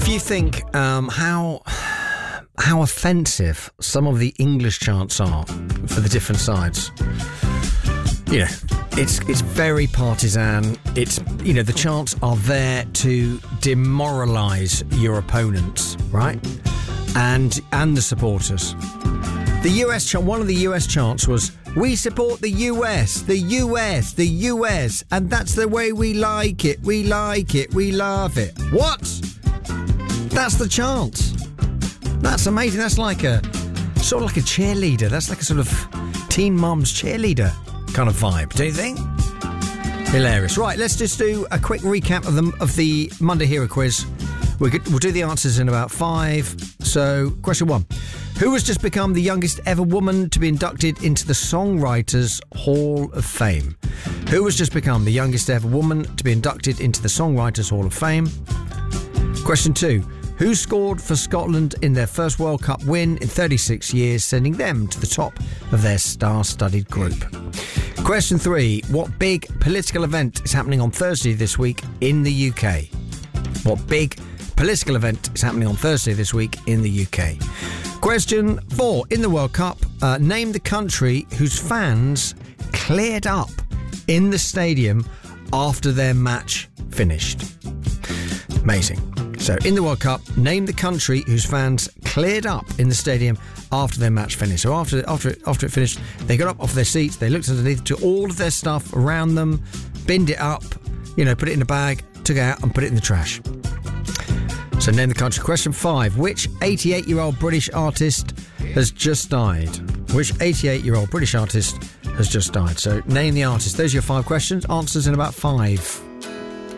If you think how offensive some of the English chants are for the different sides, you know, it's very partisan. It's, you know, the chants are there to demoralise your opponents, right? And the supporters. The US chant, one of the US chants was, "We support the US, the US, the US, and that's the way we like it, we like it, we love it." What? That's the chant. That's amazing. That's like a sort of like a cheerleader. That's like a sort of teen mom's cheerleader kind of vibe, do you think? Hilarious. Right, let's just do a quick recap of the Monday Hero quiz. We'll do the answers in about 5. So, question 1. Who has just become the youngest ever woman to be inducted into the Songwriters Hall of Fame? Who has just become the youngest ever woman to be inducted into the Songwriters Hall of Fame? Question 2. Who scored for Scotland in their first World Cup win in 36 years, sending them to the top of their star-studded group? Question 3. What big political event is happening on Thursday this week in the UK? What big political event is happening on Thursday this week in the UK? Question 4. In the World Cup, name the country whose fans cleared up in the stadium after their match finished. Amazing. So, in the World Cup, name the country whose fans cleared up in the stadium after their match finished. So after it finished, they got up off their seats, they looked underneath to all of their stuff around them, binned it up, you know, put it in a bag, took it out and put it in the trash. So name the country. Question 5. Which 88-year-old British artist has just died? Which 88-year-old British artist has just died? So name the artist. Those are your 5 questions. Answers in about 5.